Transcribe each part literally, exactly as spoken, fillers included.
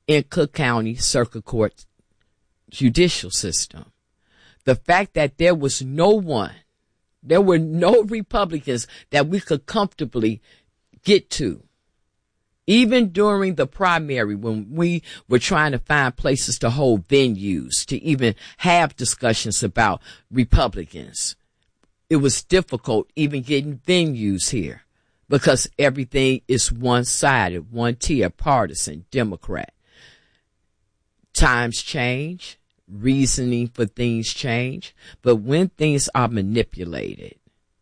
in Cook County Circuit Court judicial system. The fact that there was no one, there were no Republicans that we could comfortably get to. Even during the primary, when we were trying to find places to hold venues, to even have discussions about Republicans, it was difficult even getting venues here because everything is one-sided, one tier, partisan, Democrat. Times change, reasoning for things change, but when things are manipulated,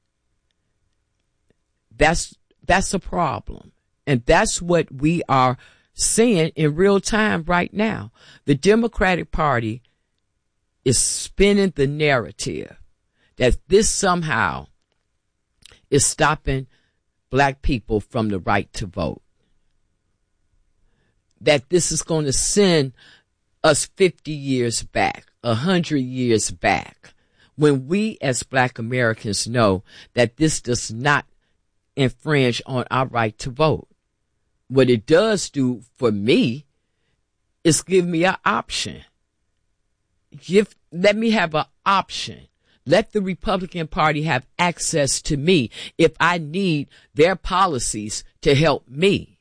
that's that's a problem. And that's what we are seeing in real time right now. The Democratic Party is spinning the narrative that this somehow is stopping black people from the right to vote. That this is going to send us fifty years back, one hundred years back, when we as black Americans know that this does not infringe on our right to vote. What it does do for me is give me an option. Give, let me have an option. Let the Republican Party have access to me if I need their policies to help me.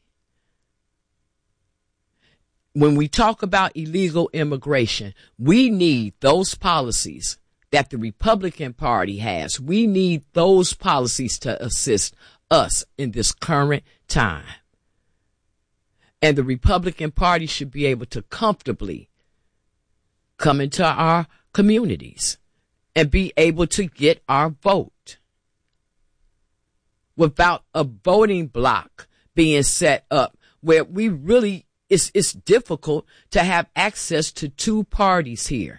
When we talk about illegal immigration, we need those policies that the Republican Party has. We need those policies to assist us in this current time. And the Republican Party should be able to comfortably come into our communities and be able to get our vote without a voting block being set up where we really, it's, it's difficult to have access to two parties here.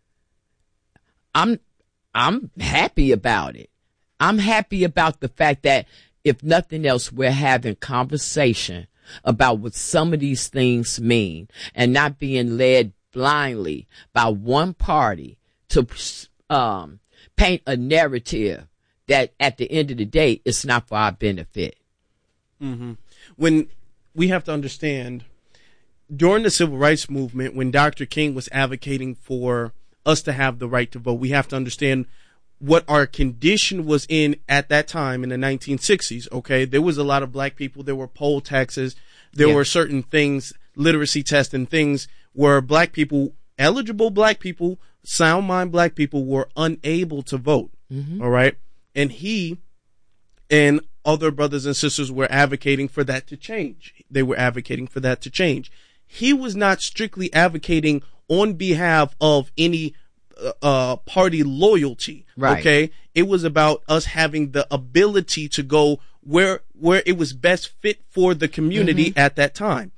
I'm, I'm happy about it. I'm happy about the fact that if nothing else, we're having conversation about what some of these things mean and not being led blindly by one party to um, paint a narrative that at the end of the day, it's not for our benefit. Mm-hmm. When we have to understand, during the civil rights movement, when Doctor King was advocating for us to have the right to vote, we have to understand what our condition was in at that time in the nineteen sixties. Okay. There was a lot of black people. There were poll taxes. There yeah. were certain things, literacy tests and things where black people, eligible black people, sound mind black people were unable to vote. Mm-hmm. All right. And he and other brothers and sisters were advocating for that to change. They were advocating for that to change. He was not strictly advocating on behalf of any uh, party loyalty. Right. Okay. It was about us having the ability to go where, where it was best fit for the community mm-hmm. at that time.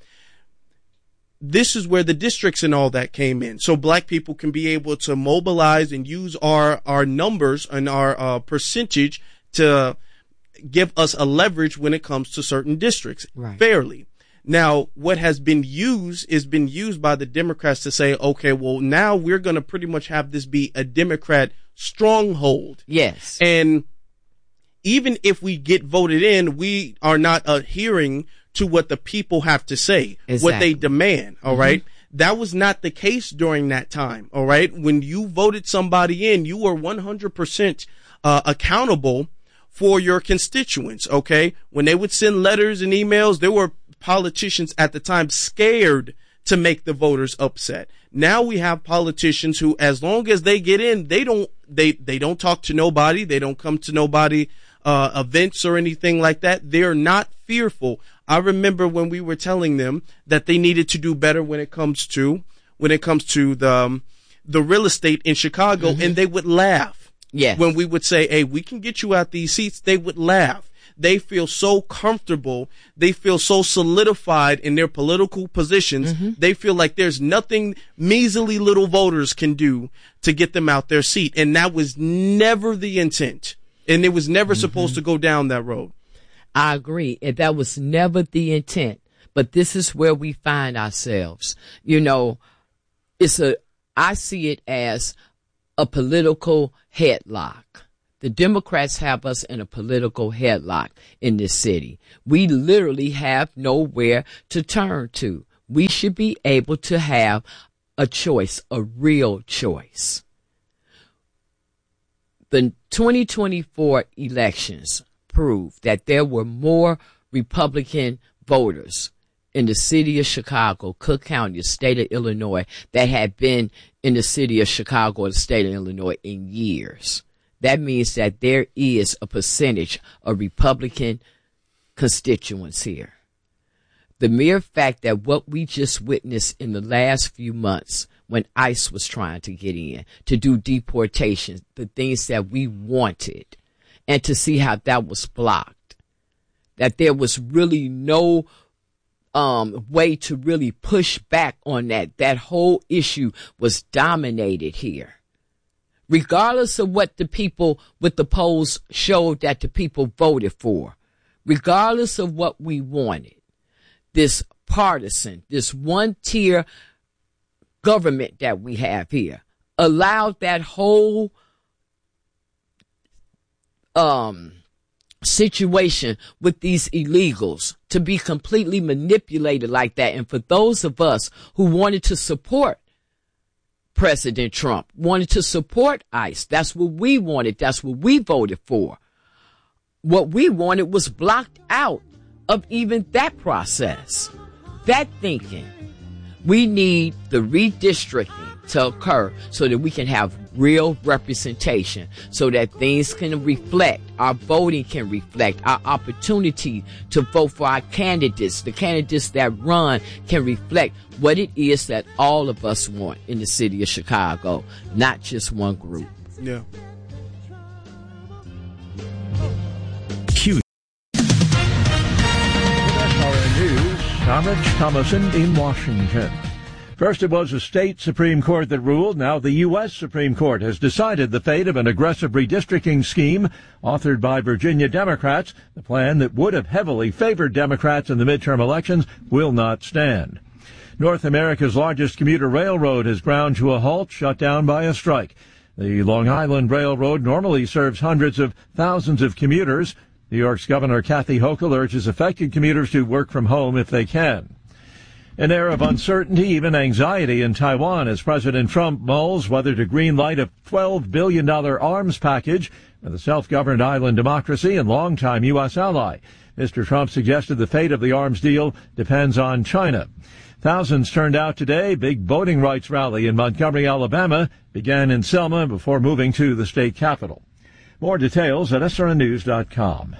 This is where the districts and all that came in. So black people can be able to mobilize and use our, our numbers and our uh, percentage to give us a leverage when it comes to certain districts right. fairly. Now, what has been used is been used by the Democrats to say, okay, well, now we're going to pretty much have this be a Democrat stronghold. Yes. And even if we get voted in, we are not adhering to what the people have to say, exactly. what they demand. All mm-hmm. right. That was not the case during that time. All right. When you voted somebody in, you were one hundred percent uh, accountable for your constituents. Okay. When they would send letters and emails, there were politicians at the time scared to make the voters upset. Now we have politicians who, as long as they get in, they don't, they, they don't talk to nobody. They don't come to nobody, uh, events or anything like that. They're not fearful. I remember when we were telling them that they needed to do better when it comes to, when it comes to the, um, the real estate in Chicago, mm-hmm. and they would laugh. Yes. When we would say, hey, we can get you out these seats, they would laugh. They feel so comfortable. They feel so solidified in their political positions. Mm-hmm. They feel like there's nothing measly little voters can do to get them out their seat. And that was never the intent. And it was never mm-hmm. supposed to go down that road. I agree. And that was never the intent. But this is where we find ourselves. You know, it's a, I see it as a political headlock. The Democrats have us in a political headlock in this city. We literally have nowhere to turn to. We should be able to have a choice, a real choice. The twenty twenty-four elections proved that there were more Republican voters in the city of Chicago, Cook County, the state of Illinois, that had been in the city of Chicago or the state of Illinois in years. That means that there is a percentage of Republican constituents here. The mere fact that what we just witnessed in the last few months when ICE was trying to get in to do deportations, the things that we wanted, and to see how that was blocked, that there was really no um, way to really push back on that. That whole issue was dominated here. Regardless of what the people with the polls showed that the people voted for, regardless of what we wanted, this partisan, this one-tier government that we have here allowed that whole um, situation with these illegals to be completely manipulated like that. And for those of us who wanted to support President Trump, wanted to support ICE, that's what we wanted, that's what we voted for. What we wanted was blocked out of even that process, that thinking. We need the redistricting to occur so that we can have real representation, so that things can reflect, our voting can reflect, our opportunity to vote for our candidates, the candidates that run can reflect what it is that all of us want in the city of Chicago, not just one group. Yeah. Q. News, Thomas Thomason in Washington. First, it was a state Supreme Court that ruled. Now the U S Supreme Court has decided the fate of an aggressive redistricting scheme authored by Virginia Democrats. The plan that would have heavily favored Democrats in the midterm elections will not stand. North America's largest commuter railroad has ground to a halt, shut down by a strike. The Long Island Railroad normally serves hundreds of thousands of commuters. New York's Governor Kathy Hochul urges affected commuters to work from home if they can. An air of uncertainty, even anxiety in Taiwan as President Trump mulls whether to greenlight a twelve billion dollars arms package for the self-governed island democracy and longtime U S ally. Mister Trump suggested the fate of the arms deal depends on China. Thousands turned out today. Big voting rights rally in Montgomery, Alabama began in Selma before moving to the state capitol. More details at S R N news dot com.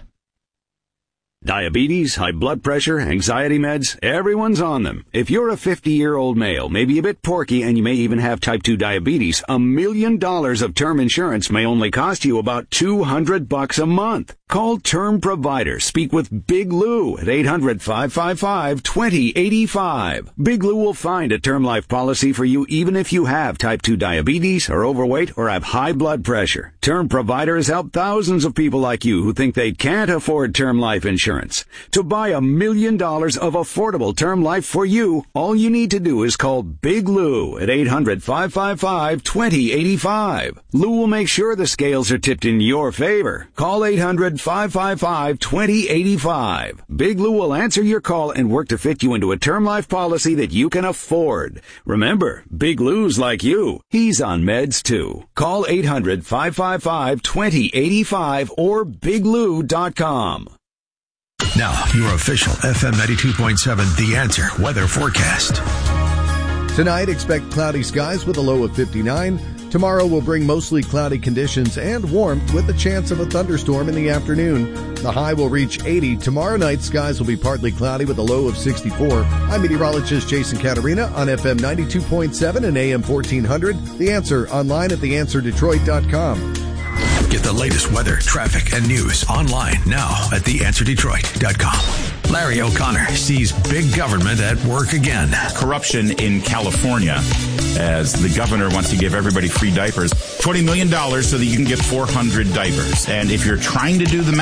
Diabetes, high blood pressure, anxiety meds, everyone's on them. If you're a fifty-year-old male, maybe a bit porky, and you may even have type two diabetes, a million dollars of term insurance may only cost you about two hundred bucks a month. Call Term Provider. Speak with Big Lou at eight hundred, five five five, two zero eight five. Big Lou will find a term life policy for you even if you have type two diabetes, are overweight, or have high blood pressure. Term Provider has helped thousands of people like you who think they can't afford term life insurance. To buy a million dollars of affordable term life for you, all you need to do is call Big Lou at eight hundred, five five five, two zero eight five. Lou will make sure the scales are tipped in your favor. Call eight hundred, five five five, two zero eight five. Big Lou will answer your call and work to fit you into a term life policy that you can afford. Remember, Big Lou's like you. He's on meds too. Call eight hundred, five five five, two zero eight five or big lou dot com. Now, your official F M ninety-two point seven The Answer weather forecast. Tonight, expect cloudy skies with a low of fifty-nine. Tomorrow will bring mostly cloudy conditions and warmth with a chance of a thunderstorm in the afternoon. The high will reach eighty. Tomorrow night, skies will be partly cloudy with a low of sixty-four. I'm meteorologist Jason Caterina on F M ninety-two point seven and A M fourteen hundred. The Answer online at the answer detroit dot com. Get the latest weather, traffic, and news online now at the answer detroit dot com. Larry O'Connor sees big government at work again. Corruption in California as the governor wants to give everybody free diapers. twenty million dollars so that you can get four hundred diapers. And if you're trying to do the math,